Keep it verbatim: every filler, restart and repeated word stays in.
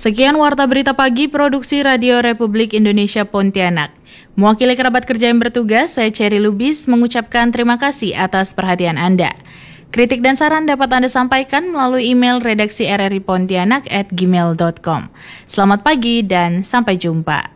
Sekian Warta Berita Pagi Produksi Radio Republik Indonesia Pontianak. Mewakili kerabat kerja yang bertugas, saya Cherry Lubis mengucapkan terima kasih atas perhatian Anda. Kritik dan saran dapat Anda sampaikan melalui email redaksi r r i pontianak at gmail dot com. Selamat pagi dan sampai jumpa.